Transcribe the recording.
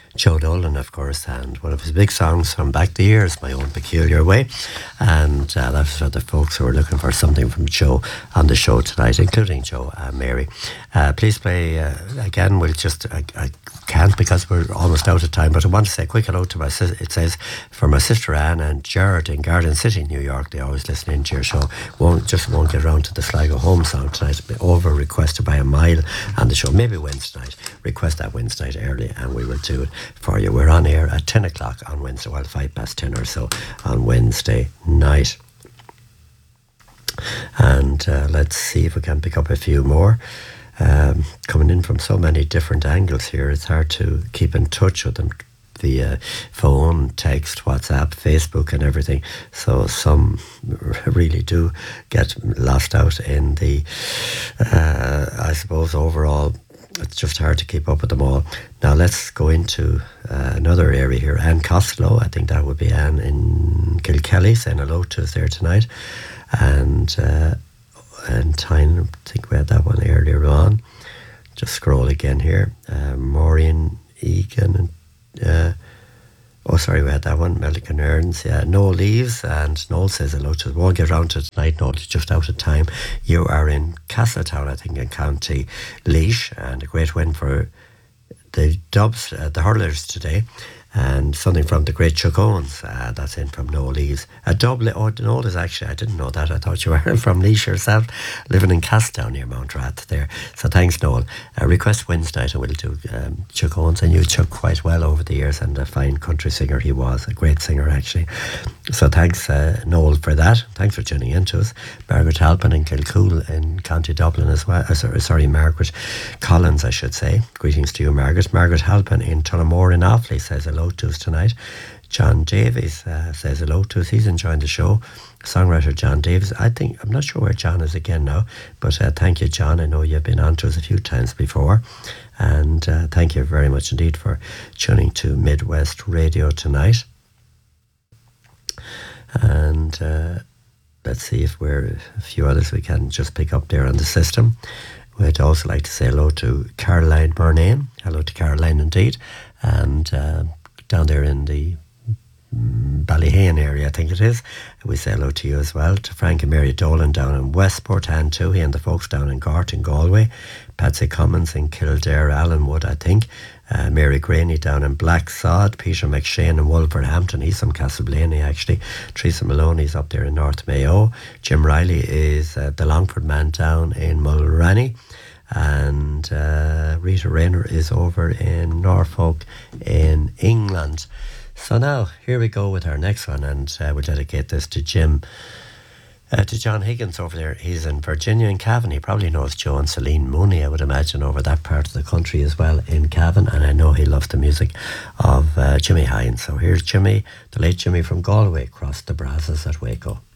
Joe Dolan, of course, and one of his big songs from back the years, My Own Peculiar Way. And that's for the folks who are looking for something from Joe on the show tonight, including Joe and Mary. Please play again. We'll just, I can't because we're almost out of time, but I want to say a quick hello to my sister. It says, for my sister Anne and Jared in Garden City, New York. They always listen in to your show. Won't get around to the Sligo Home song tonight. It's been over requested by a mile on the show. Maybe Wednesday night. Request that Wednesday night early and we will do it for you. We're on air at 10 o'clock on Wednesday, well, 10:05 or so on Wednesday night. And let's see if we can pick up a few more. Coming in from so many different angles here, it's hard to keep in touch with them via phone, text, WhatsApp, Facebook and everything. So some really do get lost out in the, I suppose, overall. It's just hard to keep up with them all. Now let's go into another area here. Anne Costello, I think that would be Anne in Kilkelly, saying hello to us there tonight. And Tyne, I think we had that one earlier on. Just scroll again here. Maureen Egan, and we had that one. Melican Earns, yeah. Noel leaves, and Noel says hello to us. Won't get around to tonight, Noel, it's just out of time. You are in Castletown, I think, in County Laois, and a great win for the Dubs, the hurlers today. And something from the great Chuck Owens, that's in from Noel Leaves. Dublin, Noel is actually, I didn't know that, I thought you were from Laois yourself, living in Castletown near Mount Rath there. So thanks, Noel. Request Wednesday night and we'll do Chuck Owens. I knew Chuck quite well over the years and a fine country singer he was, a great singer actually. So thanks, Noel, for that. Thanks for tuning in to us. Margaret Halpin in Kilcool in County Dublin as well. Margaret Collins, I should say. Greetings to you, Margaret. Margaret Halpin in Tullamore in Offaly says hello to us tonight. John Davies says hello to us. He's enjoying the show. Songwriter John Davies. I'm not sure where John is again now, but thank you, John. I know you've been on to us a few times before. And thank you very much indeed for tuning to Midwest Radio tonight. And let's see if we're a few others we can just pick up there on the system. We'd also like to say hello to Caroline Burnane. Hello to Caroline indeed. And down there in the Ballyhane area, I think it is. We say hello to you as well. To Frank and Mary Dolan down in Westport, and Toohey, and the folks down in Gort in Galway. Patsy Cummins in Kildare, Allenwood, I think. Mary Graney down in Blacksod. Peter McShane in Wolverhampton. He's from Castleblaney, actually. Teresa Maloney's up there in North Mayo. Jim Riley is the Longford man down in Mulranny. And Rita Rayner is over in Norfolk in England. So now here we go with our next one, and we'll dedicate this to John Higgins over there. He's in Virginia in Cavan. He probably knows Joe and Celine Mooney, I would imagine, over that part of the country as well in Cavan, and I know he loves the music of Jimmy Hines. So here's Jimmy, the late Jimmy from Galway, across the Brazos at Waco.